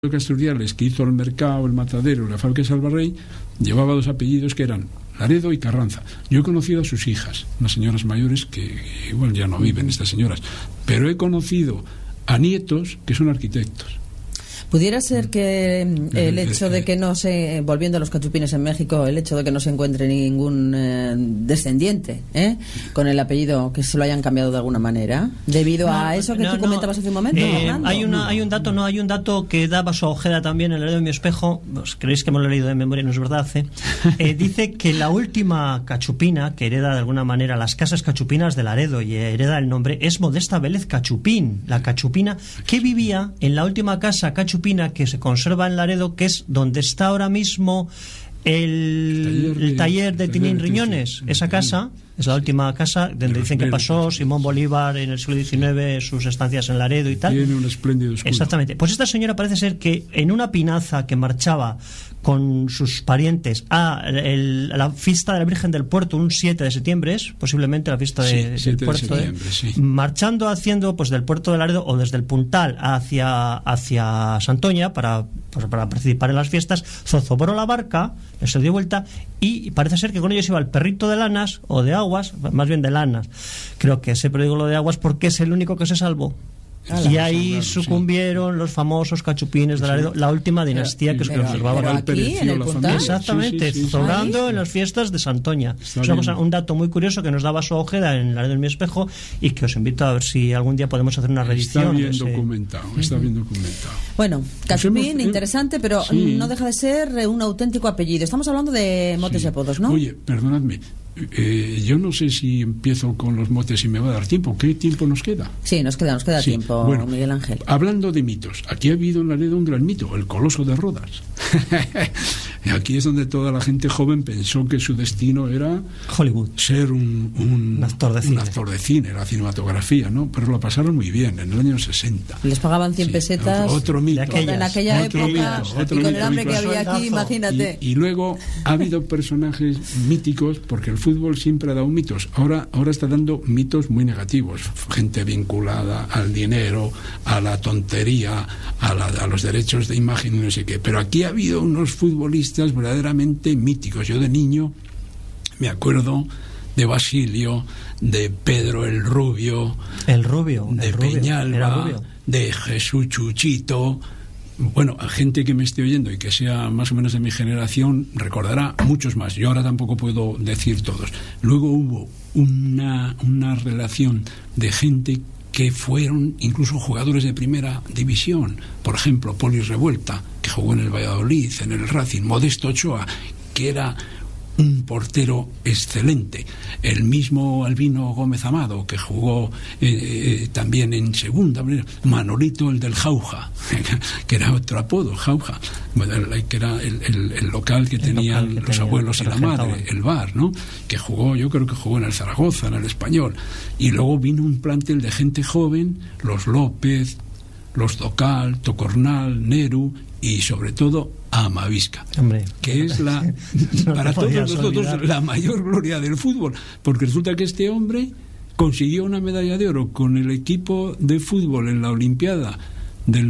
Casturdiales, que hizo el mercado, el matadero, la fábrica de Salvarrey, llevaba dos apellidos que eran Laredo y Carranza. Yo he conocido a sus hijas, unas señoras mayores que igual ya no viven estas señoras, pero he conocido a nietos que son arquitectos. ¿Pudiera ser que el hecho de que no se, volviendo a los cachupines en México, el hecho de que no se encuentre ningún descendiente con el apellido, que se lo hayan cambiado de alguna manera, debido a eso que tú comentabas hace un momento? Hay un dato que daba su Ojeda también en el Laredo de mi espejo. Pues, creéis que me lo he leído de memoria, no es verdad. Dice que la última cachupina que hereda de alguna manera las casas cachupinas de Laredo y hereda el nombre es Modesta Vélez Cachupín, la cachupina que vivía en la última casa cachupina que se conserva en Laredo, que es donde está ahora mismo el taller de Tinín Riñones. Esa casa es la última casa donde dicen que pasó Simón Bolívar en el siglo XIX sus estancias en Laredo y tal. Tiene un espléndido escudo. Exactamente. Pues esta señora parece ser que en una pinaza que marchaba con sus parientes a la fiesta de la Virgen del Puerto, un 7 de septiembre es posiblemente la fiesta del Puerto, marchando haciendo pues del puerto de Laredo o desde el Puntal hacia Santoña para participar en las fiestas, zozobró la barca, se dio vuelta y parece ser que con ellos iba el perrito de lanas o de aguas, más bien de lanas, creo que siempre digo lo de aguas porque es el único que se salvó. Y ahí sucumbieron los famosos cachupines de Laredo, la última dinastía que se conservaba aquí en el Puntal. Exactamente, zobrando en las fiestas de Santoña. Es un dato muy curioso que nos daba su Ojeda en Laredo en mi espejo y que os invito a ver si algún día podemos hacer una reedición. Está bien documentado. Bueno, cachupín, interesante, pero no deja de ser un auténtico apellido. Estamos hablando de motes y apodos, ¿no? Oye, perdonadme, yo no sé si empiezo con los motes y me va a dar tiempo. ¿Qué tiempo nos queda? Sí, nos queda tiempo, bueno, Miguel Ángel. Hablando de mitos, aquí ha habido en Laredo un gran mito, el Coloso de Rodas. Aquí es donde toda la gente joven pensó que su destino era Hollywood, ser un actor de cine, la cinematografía, ¿no? Pero lo pasaron muy bien en el año 60. Les pagaban 100 pesetas. Otro mito. En aquella época, y con el hambre que había aquí, imagínate. Y luego ha habido personajes míticos, porque el fútbol siempre ha dado mitos. Ahora está dando mitos muy negativos. Gente vinculada al dinero, a la tontería, a los derechos de imagen y no sé qué. Pero aquí ha habido unos futbolistas verdaderamente míticos. Yo de niño me acuerdo de Basilio, de Pedro el Rubio, de Peñalba, de Jesús Chuchito. Bueno, a gente que me esté oyendo y que sea más o menos de mi generación recordará muchos más. Yo ahora tampoco puedo decir todos. Luego hubo una relación de gente que fueron incluso jugadores de primera división. Por ejemplo, Poli Revuelta, que jugó en el Valladolid, en el Racing. Modesto Ochoa, que era un portero excelente. El mismo Albino Gómez Amado, que jugó también en segunda. Manolito, el del Jauja, que era otro apodo, Jauja, que era el local que tenían los abuelos y la madre, el bar, ¿no? Que jugó, yo creo que jugó en el Zaragoza, en el Español. Y luego vino un plantel de gente joven, los López, los Docal, Tocornal, Neru y sobre todo Amavisca, que es para todos nosotros la mayor gloria del fútbol, porque resulta que este hombre consiguió una medalla de oro con el equipo de fútbol en la Olimpiada de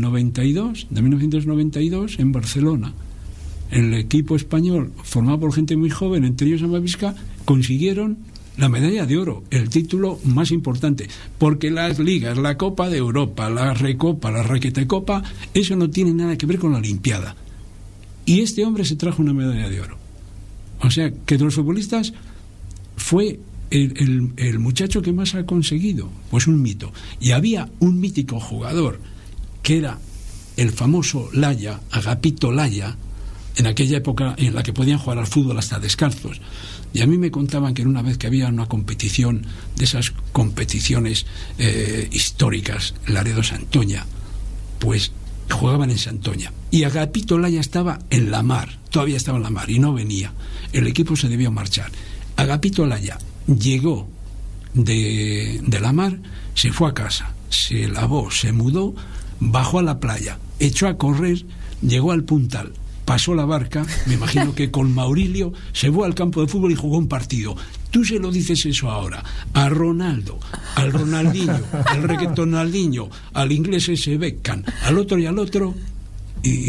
1992 en Barcelona. El equipo español, formado por gente muy joven, entre ellos Amavisca, consiguieron la medalla de oro, el título más importante, porque las ligas, la Copa de Europa, la Recopa, la Requetecopa, eso no tiene nada que ver con la Olimpiada. Y este hombre se trajo una medalla de oro. O sea, que de los futbolistas fue el muchacho que más ha conseguido. Pues un mito. Y había un mítico jugador que era el famoso Laya, Agapito Laya, en aquella época en la que podían jugar al fútbol hasta descalzos. Y a mí me contaban que era una vez que había una competición, de esas competiciones históricas, Laredo-Santoña, pues jugaban en Santoña. Y Agapito Laya estaba en la mar, todavía estaba en la mar y no venía. El equipo se debió marchar. Agapito Laya llegó de la mar, se fue a casa, se lavó, se mudó, bajó a la playa, echó a correr, llegó al Puntal, pasó la barca, me imagino que con Maurilio, se fue al campo de fútbol y jugó un partido. Tú se lo dices eso ahora a Ronaldo, al Ronaldinho, al Reguetonaldinho, al inglés ese Beckham, al otro y al otro, y